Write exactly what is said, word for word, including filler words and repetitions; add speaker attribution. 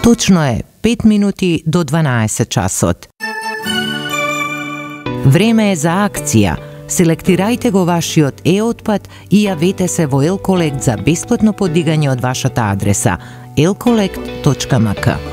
Speaker 1: Точно е пет минути до дванаесет часот. Време е за акција. Селектирајте го вашиот е-отпад и јавете се во Елколект за бесплатно подигање од вашата адреса елколект точка ем ка.